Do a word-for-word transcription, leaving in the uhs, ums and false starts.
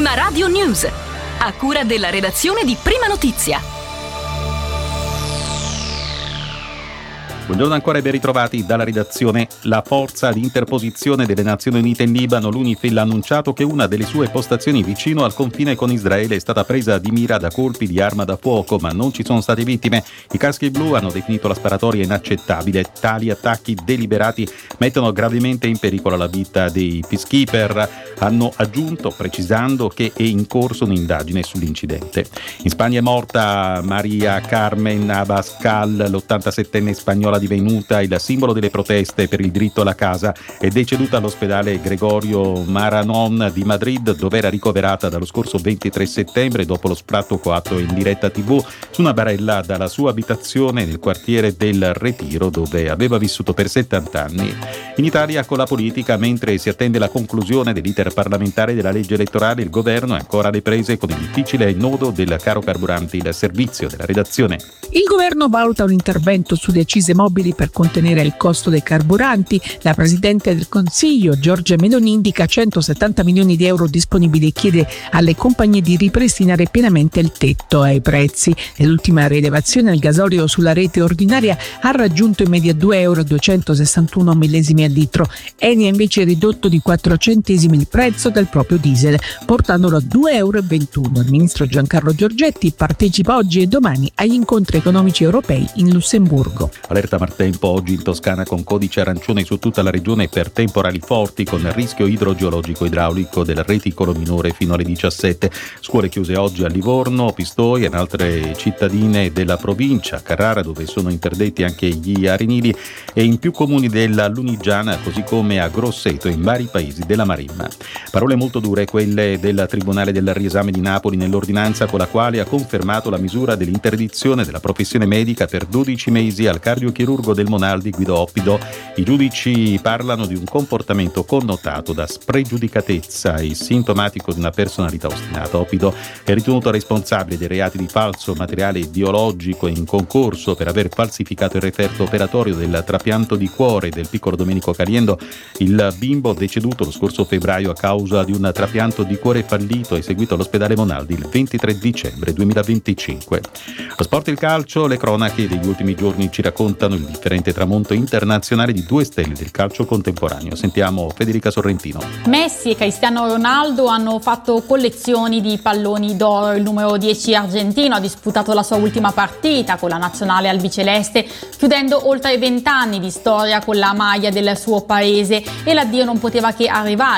Prima Radio News, a cura della redazione di Prima Notizia. Buongiorno ancora e ben ritrovati dalla redazione. La forza di interposizione delle Nazioni Unite in Libano, l'UNIFIL, ha annunciato che una delle sue postazioni vicino al confine con Israele è stata presa di mira da colpi di arma da fuoco, ma non ci sono state vittime. I caschi blu hanno definito la sparatoria inaccettabile. Tali attacchi deliberati mettono gravemente in pericolo la vita dei peacekeeper. Hanno aggiunto, precisando che è in corso un'indagine sull'incidente. In Spagna è morta Maria Carmen Abascal, l'ottantasettenne spagnola divenuta il simbolo delle proteste per il diritto alla casa. È deceduta all'ospedale Gregorio Maranon di Madrid, dove era ricoverata dallo scorso ventitré settembre dopo lo sfratto coatto in diretta tivù su una barella dalla sua abitazione nel quartiere del Retiro, dove aveva vissuto per settanta anni. In Italia, con la politica, mentre si attende la conclusione dell'iter parlamentare della legge elettorale, il governo è ancora alle prese con il difficile nodo del caro carburanti. Il servizio della redazione. Il governo valuta un intervento sulle accise mobili per contenere il costo dei carburanti. La Presidente del Consiglio, Giorgia Meloni, indica centosettanta milioni di euro disponibili e chiede alle compagnie di ripristinare pienamente il tetto ai prezzi. Nell'ultima rilevazione il gasolio sulla rete ordinaria ha raggiunto in media due euro duecentosessantuno millesimi al litro. Eni ha invece ridotto di quattro centesimi il prezzo del proprio diesel, portandolo a due euro e ventuno. Il ministro Giancarlo Giorgetti partecipa oggi e domani agli incontri economici europei in Lussemburgo. Allerta maltempo oggi in Toscana con codice arancione su tutta la regione per temporali forti con rischio idrogeologico idraulico del reticolo minore fino alle diciassette. Scuole chiuse oggi a Livorno, Pistoia e in altre cittadine della provincia, Carrara dove sono interdetti anche gli arenili e in più comuni della Lunigiana, così come a Grosseto e in vari paesi della Maremma. Parole molto dure quelle del Tribunale del Riesame di Napoli nell'ordinanza con la quale ha confermato la misura dell'interdizione della professione medica per dodici mesi al cardiochirurgo del Monaldi Guido Oppido. I giudici parlano di un comportamento connotato da spregiudicatezza e sintomatico di una personalità ostinata. Oppido è ritenuto responsabile dei reati di falso materiale biologico in concorso per aver falsificato il referto operatorio del trapianto di cuore del piccolo Domenico Caliendo, il bimbo deceduto lo scorso febbraio a causa di un trapianto di cuore fallito eseguito all'ospedale Monaldi il ventitré dicembre duemilaventicinque. Lo sport e il calcio, le cronache degli ultimi giorni ci raccontano il differente tramonto internazionale di due stelle del calcio contemporaneo. Sentiamo Federica Sorrentino. Messi e Cristiano Ronaldo hanno fatto collezioni di palloni d'oro. Il numero dieci argentino ha disputato la sua ultima partita con la nazionale albiceleste, chiudendo oltre vent'anni di storia con la maglia del suo paese, e l'addio non poteva che arrivare